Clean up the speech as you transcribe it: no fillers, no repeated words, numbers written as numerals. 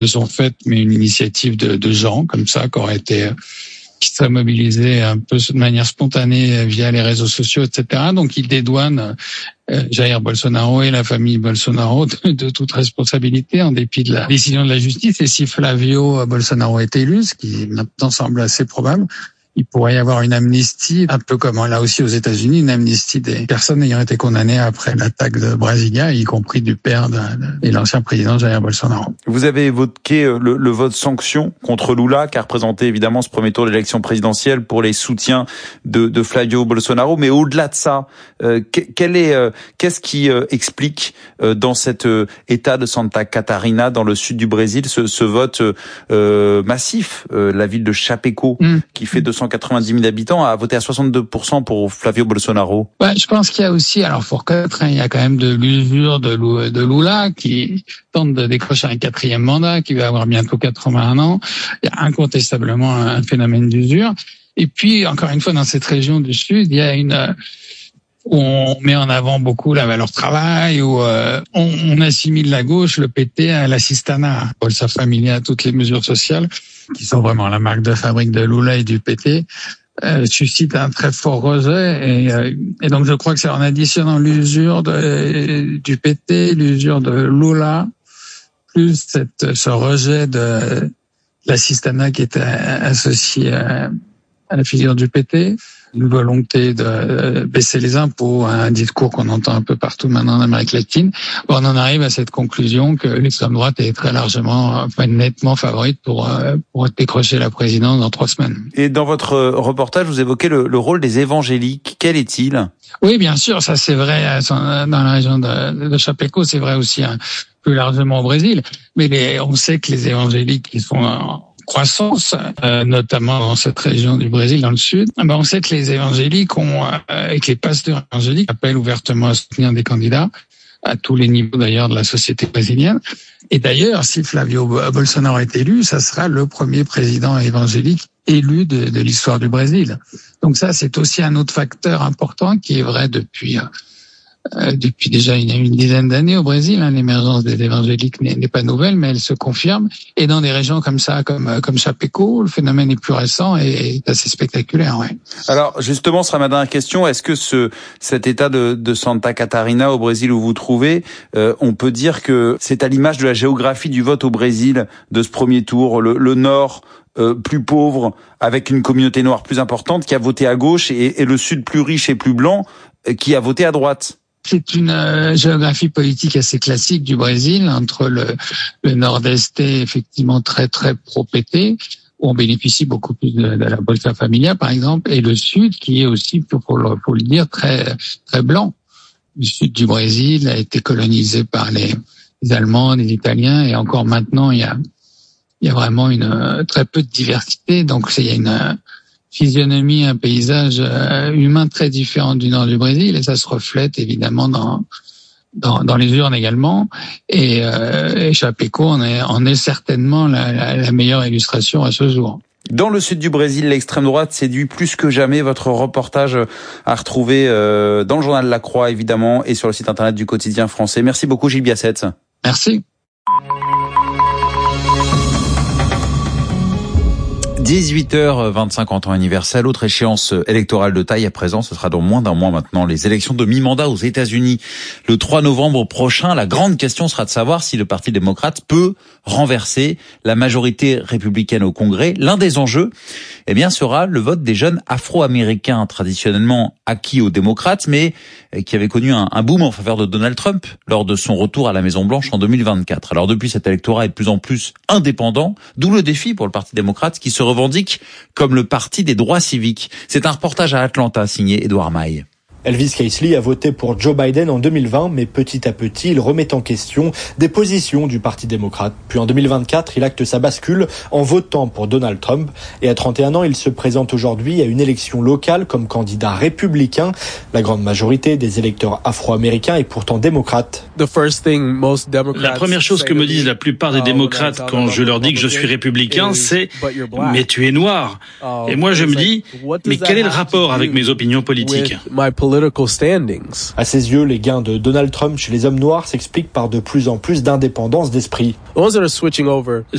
se sont faites, mais une initiative de gens comme ça qui seraient mobilisés un peu de manière spontanée via les réseaux sociaux, etc. Donc ils dédouanent Jair Bolsonaro et la famille Bolsonaro de toute responsabilité en dépit de la décision de la justice. Et si Flavio Bolsonaro est élu, ce qui maintenant semble assez probable, il pourrait y avoir une amnistie, un peu comme là aussi aux États-Unis, une amnistie des personnes ayant été condamnées après l'attaque de Brasilia, y compris du père et l'ancien président Jair Bolsonaro. Vous avez évoqué le vote sanction contre Lula, qui a représenté évidemment ce premier tour de l'élection présidentielle pour les soutiens de Flavio Bolsonaro. Mais au-delà de ça, qu'est-ce qui explique dans cet État de Santa Catarina, dans le sud du Brésil, ce vote massif? La ville de Chapecó, qui fait 290 000 habitants, a voté à 62% pour Flavio Bolsonaro. Ouais, je pense qu'il y a aussi, alors faut reconnaître, il y a quand même de l'usure de Lula qui tente de décrocher un 4e mandat, qui va avoir bientôt 81 ans. Il y a incontestablement un phénomène d'usure. Et puis, encore une fois, dans cette région du Sud, il y a où on met en avant beaucoup la valeur travail, où on assimile la gauche, le PT, à l'assistana, Bolsa Familia, toutes les mesures sociales, qui sont vraiment la marque de fabrique de Lula et du PT, suscite un très fort rejet. Et donc je crois que c'est en additionnant l'usure du PT, l'usure de Lula, plus ce rejet de l'assistana qui était associé à la figure du PT, une volonté de baisser les impôts, un discours qu'on entend un peu partout maintenant en Amérique latine. On en arrive à cette conclusion que l'extrême droite est très largement, nettement favorite pour décrocher la présidence dans 3 semaines. Et dans votre reportage, vous évoquez le rôle des évangéliques. Quel est-il? Oui, bien sûr, ça c'est vrai dans la région de Chapecó, c'est vrai aussi plus largement au Brésil. Mais on sait que les évangéliques qui sont en croissance, notamment dans cette région du Brésil, dans le sud. On sait que les évangéliques et que les pasteurs évangéliques appellent ouvertement à soutenir des candidats à tous les niveaux d'ailleurs de la société brésilienne. Et d'ailleurs, si Flavio Bolsonaro est élu, ça sera le premier président évangélique élu de l'histoire du Brésil. Donc ça, c'est aussi un autre facteur important qui est vrai depuis déjà une dizaine d'années au Brésil. L'émergence des évangéliques n'est pas nouvelle, mais elle se confirme. Et dans des régions comme ça, comme Chapecó, le phénomène est plus récent et assez spectaculaire. Ouais. Alors justement, ce sera ma dernière question. Est-ce que cet état de Santa Catarina au Brésil où vous vous trouvez, on peut dire que c'est à l'image de la géographie du vote au Brésil de ce premier tour, le nord plus pauvre avec une communauté noire plus importante qui a voté à gauche et le sud plus riche et plus blanc qui a voté à droite? C'est une géographie politique assez classique du Brésil, entre le nord-est effectivement très très pro-PT, où on bénéficie beaucoup plus de la Bolsa Familia par exemple, et le sud qui est aussi, pour le dire, très très blanc. Le sud du Brésil a été colonisé par les Allemands, les Italiens, et encore maintenant il y a vraiment très peu de diversité, donc il y a une physionomie, un paysage humain très différent du nord du Brésil, et ça se reflète évidemment dans les urnes également. Et Chapecó en est certainement la meilleure illustration à ce jour. Dans le sud du Brésil, l'extrême droite séduit plus que jamais. Votre reportage à retrouver dans le journal La Croix évidemment et sur le site internet du Quotidien français. Merci beaucoup Gilles Biasset. Merci. 18h25 en temps universel. Autre échéance électorale de taille à présent, ce sera dans moins d'un mois maintenant, les élections de mi-mandat aux États-Unis. Le 3 novembre prochain, la grande question sera de savoir si le Parti démocrate peut renverser la majorité républicaine au Congrès. L'un des enjeux, sera le vote des jeunes afro-américains, traditionnellement acquis aux démocrates, mais qui avaient connu un boom en faveur de Donald Trump lors de son retour à la Maison-Blanche en 2024. Alors depuis, cet électorat est de plus en plus indépendant, d'où le défi pour le Parti démocrate qui se revendique comme le parti des droits civiques. C'est un reportage à Atlanta signé Édouard Maille. Elvis Casely a voté pour Joe Biden en 2020, mais petit à petit, il remet en question des positions du Parti démocrate. Puis en 2024, il acte sa bascule en votant pour Donald Trump. Et à 31 ans, il se présente aujourd'hui à une élection locale comme candidat républicain. La grande majorité des électeurs afro-américains est pourtant démocrate. La première chose que me disent la plupart des démocrates quand je leur dis que je suis républicain, c'est « mais tu es noir ». Et moi je me dis « mais quel est le rapport avec mes opinions politiques ?» À ses yeux, les gains de Donald Trump chez les hommes noirs s'expliquent par de plus en plus d'indépendance d'esprit.